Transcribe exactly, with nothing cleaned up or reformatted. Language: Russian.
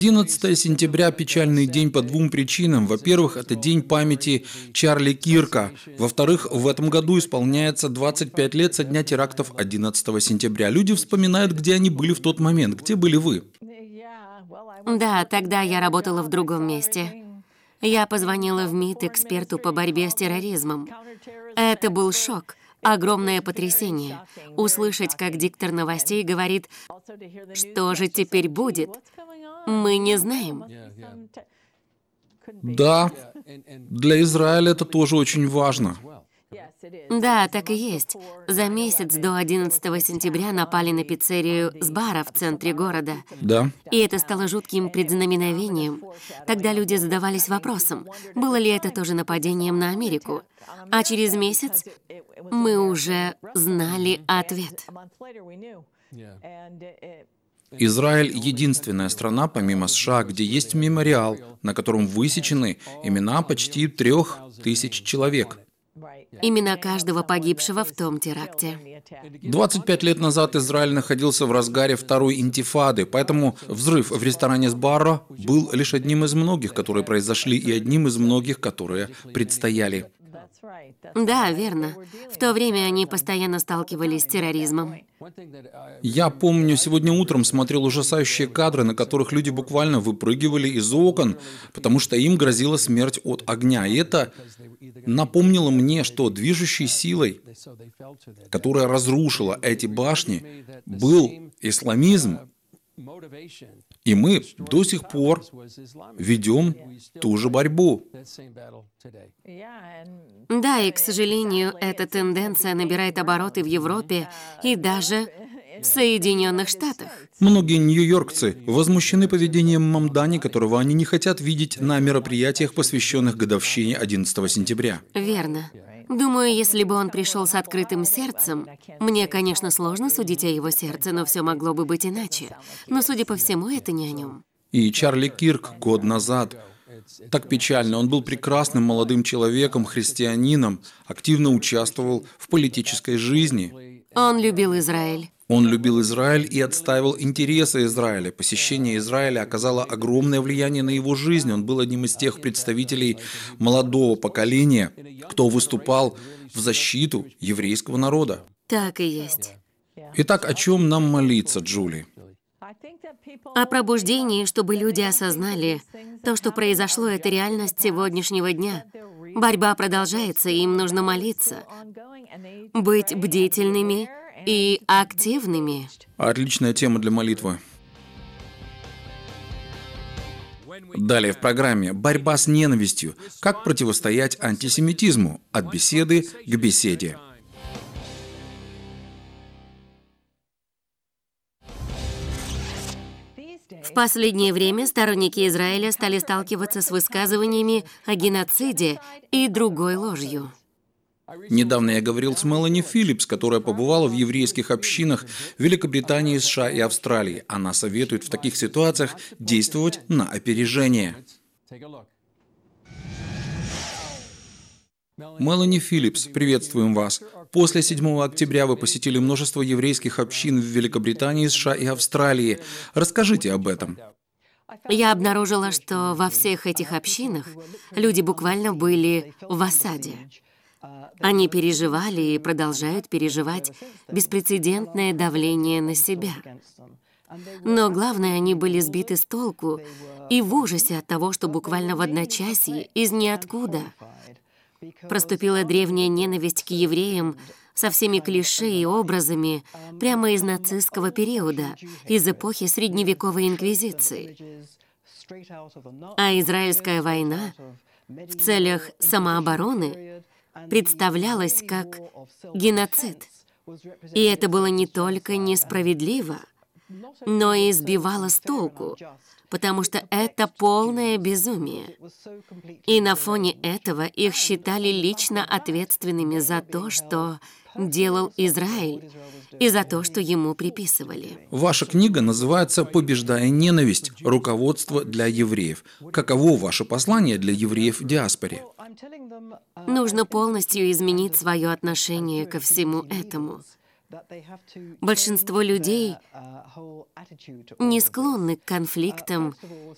одиннадцатое сентября – печальный день по двум причинам. Во-первых, это день памяти Чарли Кирка. Во-вторых, в этом году исполняется двадцать пять лет со дня терактов одиннадцатого сентября. Люди вспоминают, где они были в тот момент. Где были вы? Да, тогда я работала в другом месте. Я позвонила в МИД эксперту по борьбе с терроризмом. Это был шок, огромное потрясение. Услышать, как диктор новостей говорит, что же теперь будет, мы не знаем. Да, для Израиля это тоже очень важно. Да, так и есть. За месяц до одиннадцатого сентября напали на пиццерию Сбара в центре города. Да. И это стало жутким предзнаменовением. Тогда люди задавались вопросом, было ли это тоже нападением на Америку. А через месяц мы уже знали ответ. Израиль — единственная страна, помимо США, где есть мемориал, на котором высечены имена почти трех тысяч человек. Именно каждого погибшего в том теракте. двадцать пять лет назад Израиль находился в разгаре второй интифады, поэтому взрыв в ресторане Сбарро был лишь одним из многих, которые произошли, и одним из многих, которые предстояли. Да, верно. В то время они постоянно сталкивались с терроризмом. Я помню, сегодня утром смотрел ужасающие кадры, на которых люди буквально выпрыгивали из окон, потому что им грозила смерть от огня. И это напомнило мне, что движущей силой, которая разрушила эти башни, был исламизм. И мы до сих пор ведем ту же борьбу. Да, и, к сожалению, эта тенденция набирает обороты в Европе и даже в Соединенных Штатах. Многие нью-йоркцы возмущены поведением Мамдани, которого они не хотят видеть на мероприятиях, посвященных годовщине одиннадцатого сентября. Верно. Думаю, если бы он пришел с открытым сердцем, мне, конечно, сложно судить о его сердце, но все могло бы быть иначе. Но, судя по всему, это не о нем. И Чарли Кирк год назад. Так печально. Он был прекрасным молодым человеком, христианином, активно участвовал в политической жизни. Он любил Израиль. Он любил Израиль и отстаивал интересы Израиля. Посещение Израиля оказало огромное влияние на его жизнь. Он был одним из тех представителей молодого поколения, кто выступал в защиту еврейского народа. Так и есть. Итак, о чем нам молиться, Джули? О пробуждении, чтобы люди осознали, то, что произошло, это реальность сегодняшнего дня. Борьба продолжается, и им нужно молиться. Быть бдительными и активными. Отличная тема для молитвы. Далее в программе «Борьба с ненавистью. Как противостоять антисемитизму. От беседы к беседе». В последнее время сторонники Израиля стали сталкиваться с высказываниями о геноциде и другой ложью. Недавно я говорил с Мелани Филлипс, которая побывала в еврейских общинах Великобритании, США и Австралии. Она советует в таких ситуациях действовать на опережение. Мелани Филлипс, приветствуем вас. После седьмого октября вы посетили множество еврейских общин в Великобритании, США и Австралии. Расскажите об этом. Я обнаружила, что во всех этих общинах люди буквально были в осаде. Они переживали и продолжают переживать беспрецедентное давление на себя. Но главное, они были сбиты с толку и в ужасе от того, что буквально в одночасье, из ниоткуда, проступила древняя ненависть к евреям со всеми клише и образами прямо из нацистского периода, из эпохи средневековой инквизиции. А израильская война в целях самообороны представлялась как геноцид. И это было не только несправедливо, но и сбивало с толку, потому что это полное безумие. И на фоне этого их считали лично ответственными за то, что делал Израиль, и за то, что ему приписывали. Ваша книга называется «Побеждая ненависть. Руководство для евреев». Каково ваше послание для евреев в диаспоре? Нужно полностью изменить свое отношение ко всему этому. Большинство людей не склонны к конфликтам